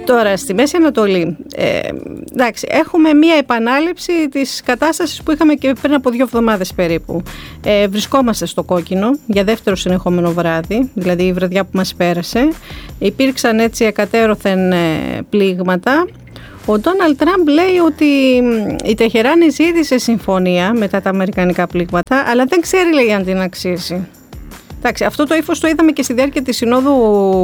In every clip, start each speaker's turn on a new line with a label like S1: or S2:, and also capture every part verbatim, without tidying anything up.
S1: Τώρα, στη Μέση Ανατολή, ε, εντάξει, έχουμε μία επανάληψη της κατάστασης που είχαμε και πριν από δύο εβδομάδες περίπου. Ε, βρισκόμαστε στο κόκκινο για δεύτερο συνεχόμενο βράδυ, δηλαδή η βραδιά που μας πέρασε. Υπήρξαν έτσι εκατέρωθεν ε, πλήγματα. Ο Ντόναλντ Τραμπ λέει ότι η Τεχεράνη ζήτησε συμφωνία μετά τα αμερικανικά πλήγματα, αλλά δεν ξέρει, λέει, αν την αξίζει. Εντάξει, αυτό το ύφος το είδαμε και στη διάρκεια της συνόδου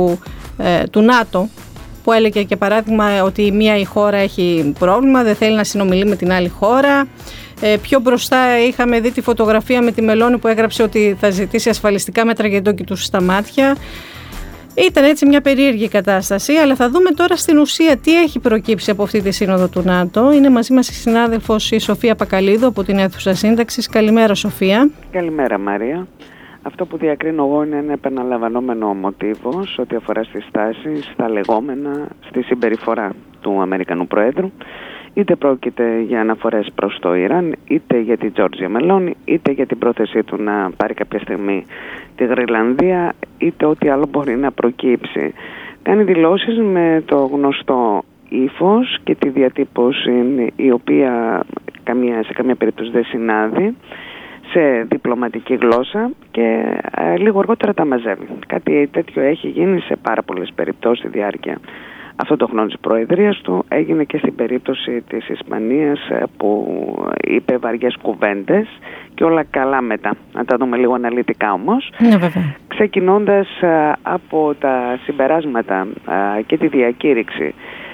S1: ε, του ΝΑΤΟ, που έλεγε και παράδειγμα ότι η μία η χώρα έχει πρόβλημα, δεν θέλει να συνομιλεί με την άλλη χώρα. Ε, πιο μπροστά είχαμε δει τη φωτογραφία με τη Μελώνη που έγραψε ότι θα ζητήσει ασφαλιστικά μέτρα για το κοιτούς στα μάτια. Ήταν έτσι μια περίεργη κατάσταση, αλλά θα δούμε τώρα στην ουσία τι έχει προκύψει από αυτή τη σύνοδο του ΝΑΤΟ. Είναι μαζί μας η συνάδελφος η Σοφία Πακαλίδου από την αίθουσα σύνταξης. Καλημέρα, Σοφία.
S2: Καλημέρα, Μαρία. Αυτό που διακρίνω εγώ είναι ένα επαναλαμβανόμενο μοτίβο σε ό,τι αφορά στη στάση, στα λεγόμενα, στη συμπεριφορά του Αμερικανού Προέδρου. Είτε πρόκειται για αναφορές προς το Ιράν, είτε για την Τζόρτζια Μελώνη, είτε για την πρόθεσή του να πάρει κάποια στιγμή τη Γροιλανδία, είτε ό,τι άλλο μπορεί να προκύψει. Κάνει δηλώσεις με το γνωστό ύφος και τη διατύπωση η οποία σε καμία περίπτωση δεν συνάδει, σε διπλωματική γλώσσα, και ε, λίγο αργότερα τα μαζεύει. Κάτι τέτοιο έχει γίνει σε πάρα πολλές περιπτώσεις στη διάρκεια αυτόν τον χρόνο της προεδρίας του. Έγινε και στην περίπτωση της Ισπανίας που είπε βαριές κουβέντες και όλα καλά μετά. Να τα δούμε λίγο αναλυτικά όμως.
S1: Ναι, βέβαια. Ξεκινώντας
S2: από τα συμπεράσματα και τη διακήρυξη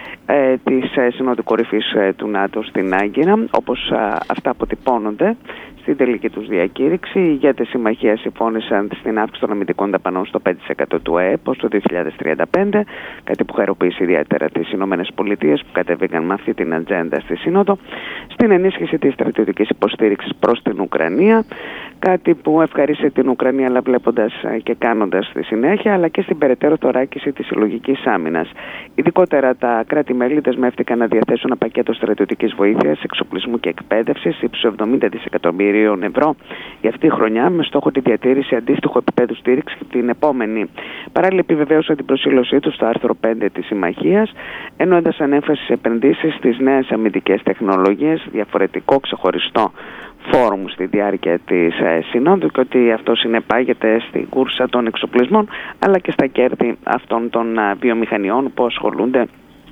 S2: της Συνόδου Κορυφής του ΝΑΤΟ στην Άγκυρα, όπως αυτά αποτυπώνονται στην τελική τους διακήρυξη, οι ηγέτες συμμαχίας συμφώνησαν στην αύξηση των αμυντικών δαπανών στο πέντε τοις εκατό του ΑΕΠ ως το δύο χιλιάδες τριάντα πέντε, κάτι που χαροποίησε ιδιαίτερα τις Ηνωμένες Πολιτείες που κατέβηκαν με αυτή την ατζέντα στη Σύνοδο, στην ενίσχυση της στρατιωτικής υποστήριξης προς την Ουκρανία, κάτι που ευχαρίστησε την Ουκρανία, αλλά βλέποντας και κάνοντας στη συνέχεια, αλλά και στην περαιτέρω θωράκιση της συλλογικής άμυνας. Ειδικότερα τα κράτη-μέλη δεσμεύτηκαν να διαθέσουν ένα πακέτο στρατιωτικής βοήθειας, εξοπλισμού και εκπαίδευσης ύψους εβδομήντα δισεκατομμυρίων ευρώ για αυτή τη χρονιά, με στόχο τη διατήρηση αντίστοιχου επίπεδου στήριξη την επόμενη. Παράλληλα, επιβεβαίωσαν την προσήλωσή του στο άρθρο πέντε της Συμμαχίας, ενώ έδωσαν έμφαση σε επενδύσεις στις νέες αμυντικές τεχνολογίες, διαφορετικό ξεχωριστό φόρουμ στη διάρκεια της ε, Συνόδου, και ότι αυτό συνεπάγεται στην κούρσα των εξοπλισμών αλλά και στα κέρδη αυτών των ε, βιομηχανιών που ασχολούνται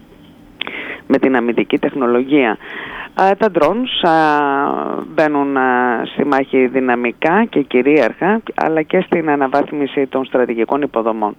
S2: με την αμυντική τεχνολογία. Τα drones μπαίνουν στη μάχη δυναμικά και κυρίαρχα, αλλά και στην αναβάθμιση των στρατηγικών υποδομών.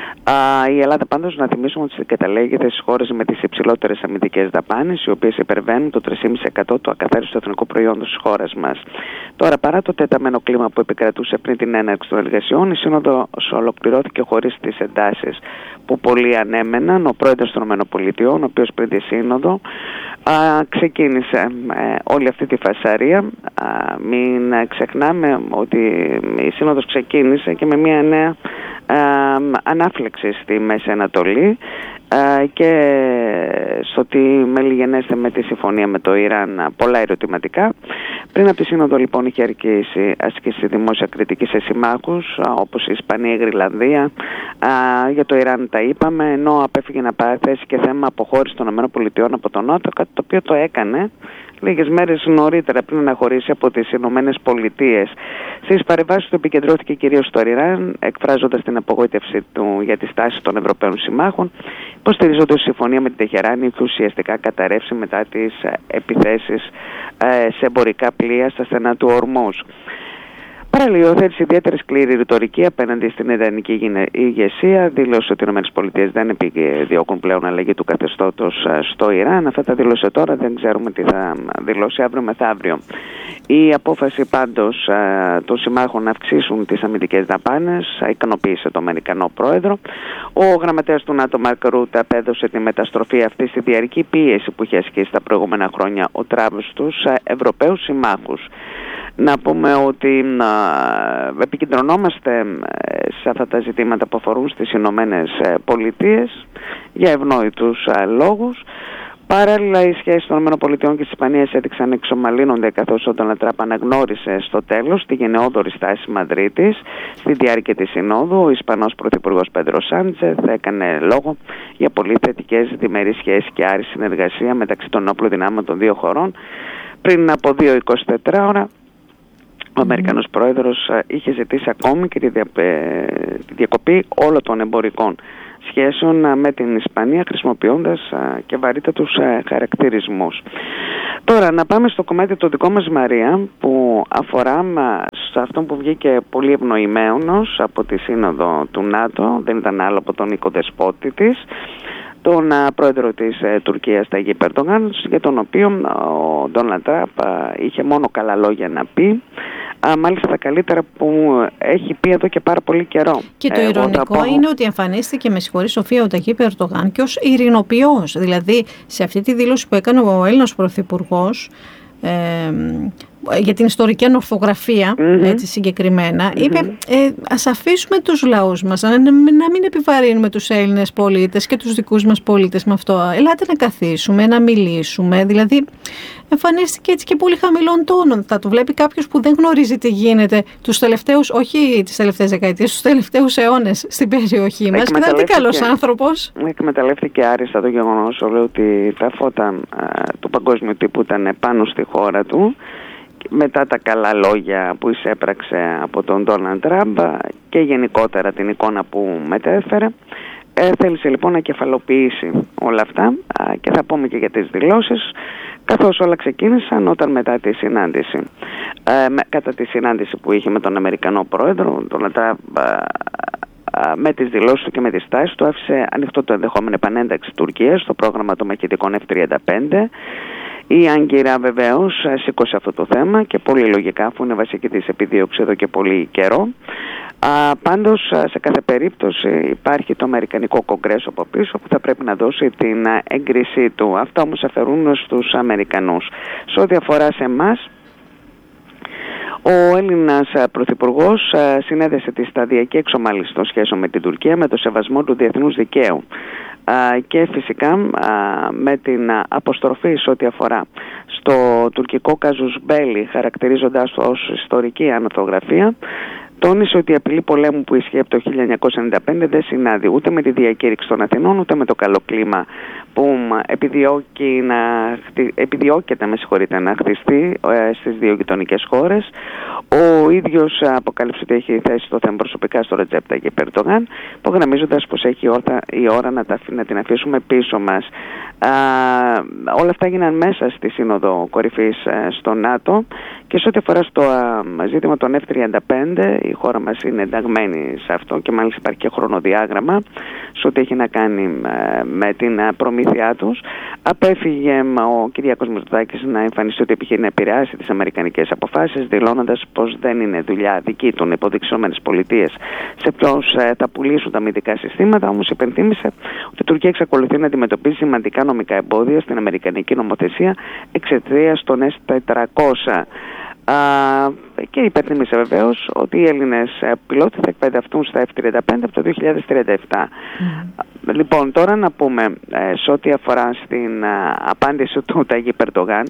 S2: Η Ελλάδα, πάντως, να θυμίσουμε ότι συγκαταλέγεται στις χώρες με τις υψηλότερες αμυντικές δαπάνες, οι οποίες υπερβαίνουν το τρία κόμμα πέντε τοις εκατό του ακαθάριστου εθνικού προϊόντος της χώρας μας. Τώρα, παρά το τεταμένο κλίμα που επικρατούσε πριν την έναρξη των εργασιών, η Σύνοδος ολοκληρώθηκε χωρίς τις εντάσεις που πολλοί ανέμεναν. Ο πρόεδρος των ΗΠΑ, ο οποίος πριν τη Σύνοδο α, ξεκίνησε ε, όλη αυτή τη φασαρία. Α, μην ξεχνάμε ότι η Σύνοδος ξεκίνησε και με μια νέα α, ανάφλεξη στη Μέση Ανατολή α, και στο τι μελιγενέστε με τη συμφωνία με το Ιράν, πολλά ερωτηματικά. Πριν από τη Σύνοδο, λοιπόν, είχε αρχίσει ασκήσει δημόσια κριτική σε συμμάχους όπως η Ισπανία, η Γροιλανδία. Για το Ιράν τα είπαμε, ενώ απέφυγε να παραθέσει και θέμα αποχώρηση των ΗΠΑ από τον ΝΑΤΟ, κάτι το οποίο το έκανε λίγες μέρες νωρίτερα πριν να χωρίσει από τις Ηνωμένες Πολιτείες. Στις παρεμβάσεις του επικεντρώθηκε κυρίως στο Ιράν, εκφράζοντας την απογοήτευση του για τη στάση των Ευρωπαίων συμμάχων, υποστηρίζοντας τη συμφωνία με την Τεχεράνη και ουσιαστικά καταρρεύσει μετά τις επιθέσεις σε εμπορικά πλοία στα στενά του Ορμούζ. Παράλληλα, υιοθέτησε ιδιαίτερη σκληρή ρητορική απέναντι στην Ιρανική ηγεσία. Δήλωσε ότι οι ΗΠΑ δεν επιδιώκουν πλέον αλλαγή του καθεστώτος στο Ιράν. Αυτά τα δήλωσε τώρα, δεν ξέρουμε τι θα δηλώσει αύριο μεθαύριο. Η απόφαση πάντως των συμμάχων να αυξήσουν τις αμυντικές δαπάνες ικανοποίησε τον Αμερικανό πρόεδρο. Ο γραμματέας του ΝΑΤΟ, Μαρκ Ρούτε, απέδωσε τη μεταστροφή αυτή στη διαρκή πίεση που είχε ασκήσει τα προηγούμενα χρόνια ο Τραμπ στους Ευρωπαίους συμμάχους. Να πούμε ότι να επικεντρωνόμαστε σε αυτά τα ζητήματα που αφορούν στις Ηνωμένες Πολιτείες για ευνόητους λόγους. Παράλληλα, οι σχέσεις των ΗΠΑ και της Ισπανίας έδειξαν να εξομαλύνονται, καθώς ο Ντόναλντ Τραμπ αναγνώρισε στο τέλος τη γενναιόδορη στάση Μαδρίτης στη διάρκεια της Συνόδου. Ο Ισπανός Πρωθυπουργός Πέντρο Σάντσεθ έκανε λόγο για πολύ θετικές διμερείς σχέσεις και άρρη συνεργασία μεταξύ των όπλων δυνάμεων των δύο χωρών. Πριν από δύο με εικοσιτέσσερις ώρα, ο Αμερικανός πρόεδρος είχε ζητήσει ακόμη και τη, δια, τη διακοπή όλων των εμπορικών σχέσεων με την Ισπανία, χρησιμοποιώντας και βαρύτατους χαρακτηρισμούς. Τώρα να πάμε στο κομμάτι το δικό μας, Μαρία, που αφορά σε αυτόν που βγήκε πολύ ευνοημένος από τη Σύνοδο του ΝΑΤΟ, δεν ήταν άλλο από τον οικοδεσπότη της, τον πρόεδρο της Τουρκίας, Ταγίπ Ερντογάν, για τον οποίο ο Ντόναλντ Τραμπ είχε μόνο καλά λόγια να πει, μάλιστα τα καλύτερα που έχει πει εδώ και πάρα πολύ καιρό.
S1: Και το Εγώ ηρωνικό πω... είναι ότι εμφανίστηκε, με συγχωρεί Σοφία, ο Ταγίπ Ερντογάν και ως ειρηνοποιός. Δηλαδή σε αυτή τη δήλωση που έκανε ο Έλληνας Πρωθυπουργός, ε, για την ιστορική ανορθογραφία, mm-hmm. έτσι συγκεκριμένα, mm-hmm. είπε ε, ας αφήσουμε τους λαούς μας, να, να μην επιβαρύνουμε τους Έλληνες πολίτες και τους δικούς μας πολίτες με αυτό. Ελάτε να καθίσουμε, να μιλήσουμε. Δηλαδή εμφανίστηκε έτσι και πολύ χαμηλών τόνων. Θα το βλέπει κάποιος που δεν γνωρίζει τι γίνεται τους τελευταίους, όχι τις τελευταίες δεκαετίες, τους τελευταίους αιώνες στην περιοχή μας, και θα είναι καλός άνθρωπος.
S2: Εκμεταλλεύτηκε άριστα το γεγονός ότι τα φώτα α, του παγκόσμιου τύπου ήταν πάνω στη χώρα του, μετά τα καλά λόγια που εισέπραξε από τον Ντόναλντ Τραμπ και γενικότερα την εικόνα που μετέφερε, ε, θέλησε λοιπόν να κεφαλοποιήσει όλα αυτά, α, και θα πούμε και για τις δηλώσεις, καθώς όλα ξεκίνησαν όταν μετά τη συνάντηση, ε, με, κατά τη συνάντηση που είχε με τον Αμερικανό πρόεδρο, τον Τραμπ, με τις δηλώσεις του και με τις τάσεις του άφησε ανοιχτό το ενδεχόμενο επανένταξη Τουρκίας στο πρόγραμμα των μαχητικών εφ τριάντα πέντε. Η Άγκυρα βεβαίως σήκωσε αυτό το θέμα και πολύ λογικά, αφού είναι βασική της επιδίωξη εδώ και πολύ καιρό. Α, πάντως σε κάθε περίπτωση υπάρχει το Αμερικανικό Κογκρέσο από πίσω που θα πρέπει να δώσει την έγκρισή του. Αυτά όμως αφαιρούν στους Αμερικανούς. Σε ό,τι αφορά σε εμάς, ο Έλληνας Πρωθυπουργός συνέδεσε τη σταδιακή εξομάλυνση των σχέσεων με την Τουρκία με το σεβασμό του διεθνούς δικαίου και φυσικά με την αποστροφή σε ό,τι αφορά στο τουρκικό κάζους μπέλι, χαρακτηρίζοντας το ως ιστορική ανορθογραφία. Τόνισε ότι η απειλή πολέμου που ισχύει από το χίλια εννιακόσια ενενήντα πέντε δεν συνάδει ούτε με τη διακήρυξη των Αθηνών, ούτε με το καλό κλίμα που επιδιώκει να, επιδιώκεται με συγχωρείτε, να χτιστεί ε, στις δύο γειτονικές χώρες. Ο ίδιος αποκάλυψε ότι έχει θέσει το θέμα προσωπικά στο Ρετζέπ Ταγιπ Ερντογάν, υπογραμμίζοντας πως έχει όρτα, η ώρα να, τα, να την αφήσουμε πίσω μας. Α, όλα αυτά έγιναν μέσα στη Σύνοδο Κορυφής ε, στο ΝΑΤΟ, και σε ό,τι αφορά στο α, ζήτημα των εφ τριάντα πέντε, η χώρα μας είναι ενταγμένη σε αυτό και μάλιστα υπάρχει και χρονοδιάγραμμα σε ό,τι έχει να κάνει ε, με την προμήθειά τους. Απέφυγε ο Κυριάκος Μητσοτάκης να εμφανιστεί ότι επιχειρεί να επηρεάσει τις αμερικανικές αποφάσεις, δηλώνοντας πως δεν είναι δουλειά δική του να υποδείξει τις ΗΠΑ σε ποιος ε, θα πουλήσουν τα αμυντικά συστήματα. Όμως υπενθύμησε ότι η Τουρκία εξακολουθεί να αντιμετωπίζει σημαντικά νομικά εμπόδια στην αμερικανική νομοθεσία εξαιτίας των ες τετρακόσια. Uh, και υπενθύμισε βεβαίως ότι οι Έλληνες πιλότοι θα εκπαιδευτούν στα εφ τριάντα πέντε από το δύο χιλιάδες τριάντα επτά. Mm. Λοιπόν, τώρα να πούμε ε, σε ό,τι αφορά στην uh, απάντηση του Ταγίπ Ερντογάν,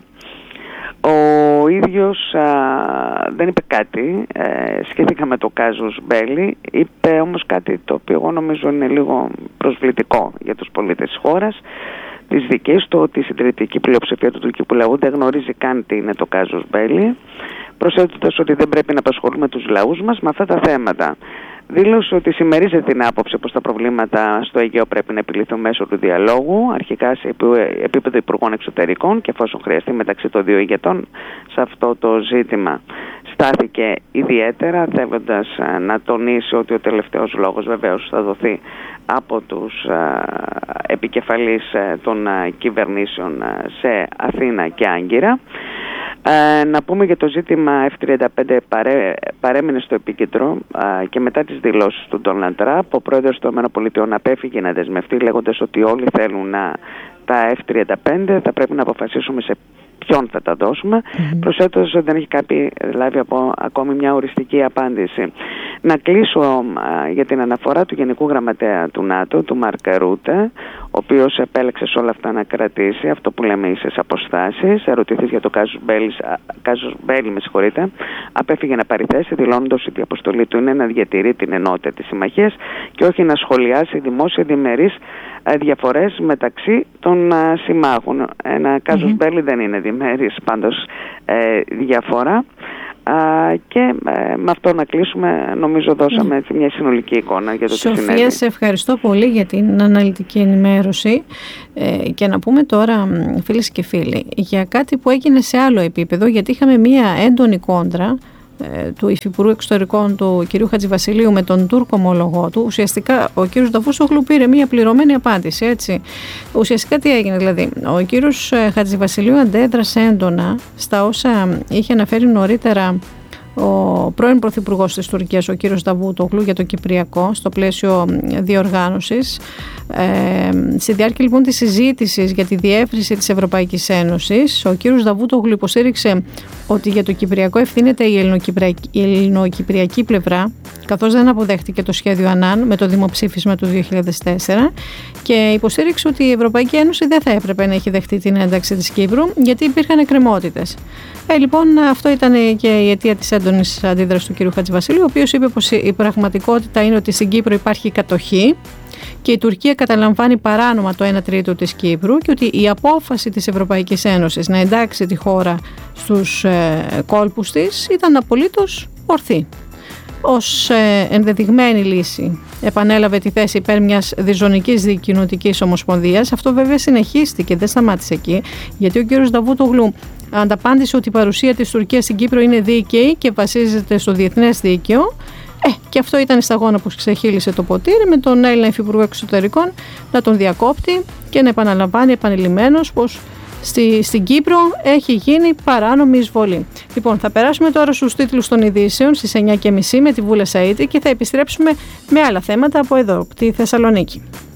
S2: ο ίδιος uh, δεν είπε κάτι ε, σχετικά με το κάζους μπέλι, είπε όμως κάτι το οποίο εγώ νομίζω είναι λίγο προσβλητικό για τους πολίτες της χώρας της δικής του, ότι η συντηρητική πλειοψηφία του τουρκικού λαού δεν γνωρίζει καν τι είναι το κάζους μπέλι, προσθέτοντας ότι δεν πρέπει να απασχολούμε τους λαούς μας με αυτά τα θέματα. Δήλωσε ότι συμμερίζεται την άποψη πως τα προβλήματα στο Αιγαίο πρέπει να επιληθούν μέσω του διαλόγου, αρχικά σε επίπεδο Υπουργών Εξωτερικών, και εφόσον χρειαστεί μεταξύ των δύο ηγετών σε αυτό το ζήτημα. Στάθηκε ιδιαίτερα, θέλοντας να τονίσει ότι ο τελευταίος λόγος βεβαίως θα δοθεί από τους α, επικεφαλείς α, των α, κυβερνήσεων α, σε Αθήνα και Άγκυρα. Ε, να πούμε για το ζήτημα εφ τριάντα πέντε παρέ, παρέμεινε στο επίκεντρο α, και μετά τις δηλώσεις του Ντόναλντ Τραμπ, ο πρόεδρος των ΗΠΑ απέφυγε να δεσμευτεί, λέγοντας ότι όλοι θέλουν να, τα εφ τριάντα πέντε, θα πρέπει να αποφασίσουμε σε ποιον θα τα δώσουμε, mm-hmm. προσθέτοντας ότι δεν έχει κάποιο λάβει από ακόμη μια οριστική απάντηση. Να κλείσω α, για την αναφορά του Γενικού Γραμματέα του ΝΑΤΟ, του Μαρκ Ρούτε, ο οποίος επέλεξε σε όλα αυτά να κρατήσει αυτό που λέμε ίσες αποστάσεις. Ερωτηθείς για το κάζους μπέλι, με συγχωρείτε, απέφυγε να πάρει θέση, δηλώνοντας ότι η αποστολή του είναι να διατηρεί την ενότητα της συμμαχίας και όχι να σχολιάσει δημόσια διμερείς διαφορές μεταξύ των συμμάχων. Ένα κάζους
S1: Mm-hmm.
S2: μπέλι δεν είναι διμέρης πάντως ε, διαφορά. Uh, και uh, με αυτό να κλείσουμε, νομίζω δώσαμε έτσι μια συνολική εικόνα για το
S1: Σοφία,
S2: τι συνέβη.
S1: σε ευχαριστώ πολύ για την αναλυτική ενημέρωση ε, και να πούμε τώρα, φίλες και φίλοι, για κάτι που έγινε σε άλλο επίπεδο, γιατί είχαμε μια έντονη κόντρα ε, του Υφυπουργού Εξωτερικών του κ. Χατζηβασιλείου με τον Τούρκο ομολογό του. Ουσιαστικά ο κ. Νταβούσογλου πήρε μια πληρωμένη απάντηση, έτσι. Ουσιαστικά τι έγινε, δηλαδή, ο κ. Χατζηβασιλείου αντέδρασε έντονα στα όσα είχε αναφέρει νωρίτερα ο πρώην Πρωθυπουργός της Τουρκίας, ο κύριος Νταβούτογλου, για το Κυπριακό στο πλαίσιο διοργάνωσης. Ε, στη διάρκεια λοιπόν της συζήτησης για τη διεύρυνση της Ευρωπαϊκής Ένωσης, ο κύριος Νταβούτογλου υποστήριξε ότι για το Κυπριακό ευθύνεται η ελληνοκυπριακή, η ελληνοκυπριακή πλευρά, καθώς δεν αποδέχτηκε το σχέδιο Ανάν με το δημοψήφισμα του δύο χιλιάδες τέσσερα, και υποστήριξε ότι η Ευρωπαϊκή Ένωση δεν θα έπρεπε να έχει δεχτεί την ένταξη της Κύπρου, γιατί υπήρχαν εκκρεμότητες. Ε, λοιπόν, αυτό ήταν και η αιτία της έντονης αντίδρασης του κ. Χατζηβασιλείου, ο οποίος είπε πως η πραγματικότητα είναι ότι στην Κύπρο υπάρχει κατοχή και η Τουρκία καταλαμβάνει παράνομα το ένα τρίτο της Κύπρου, και ότι η απόφαση της Ευρωπαϊκής Ένωσης να εντάξει τη χώρα στους ε, κόλπους της ήταν απολύτως ορθή. Ως ε, ενδεδειγμένη λύση επανέλαβε τη θέση υπέρ μιας διζωνικής δικοινοτικής ομοσπονδίας. Αυτό βέβαια συνεχίστηκε, δεν σταμάτησε εκεί, γιατί ο κ. Νταβούτογλου ανταπάντησε ότι η παρουσία της Τουρκίας στην Κύπρο είναι δίκαιη και βασίζεται στο διεθνές δίκαιο. Ε, και αυτό ήταν η σταγόνα που ξεχύλισε το ποτήρι, με τον Έλληνα Υφυπουργό Εξωτερικών να τον διακόπτει και να επαναλαμβάνει επανειλημμένος πως στη, στην Κύπρο έχει γίνει παράνομη εισβολή. Λοιπόν, θα περάσουμε τώρα στους τίτλους των ειδήσεων στις εννιά και μισή με τη Βούλα Σαΐτη και θα επιστρέψουμε με άλλα θέματα από εδώ, από τη Θεσσαλονίκη.